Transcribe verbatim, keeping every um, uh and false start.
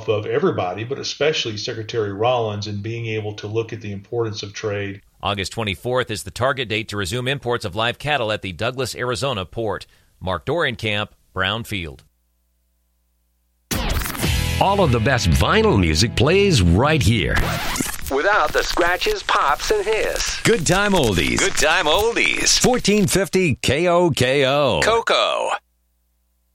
off of everybody, but especially Secretary Rollins, in being able to look at the importance of trade. August twenty-fourth is the target date to resume imports of live cattle at the Douglas, Arizona port. Mark Dorian-Camp, Brownfield. All of the best vinyl music plays right here. Without the scratches, pops, and hiss. Good time oldies. Good time oldies. fourteen fifty K O K O. Coco.